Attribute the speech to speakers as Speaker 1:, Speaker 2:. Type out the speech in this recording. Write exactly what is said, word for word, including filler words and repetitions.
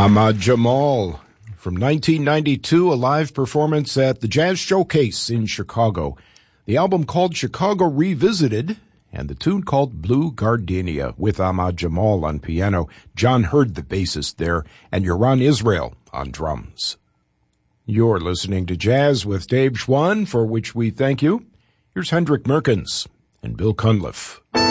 Speaker 1: Ahmad Jamal. From nineteen ninety-two, a live performance at the Jazz Showcase in Chicago. The album called Chicago Revisited, and the tune called Blue Gardenia, with Ahmad Jamal on piano, John Hurd, the bassist there, and Yoran Israel on drums. You're listening to Jazz with Dave Schwann, for which we thank you. Here's Hendrik Merkens and Bill Cunliffe.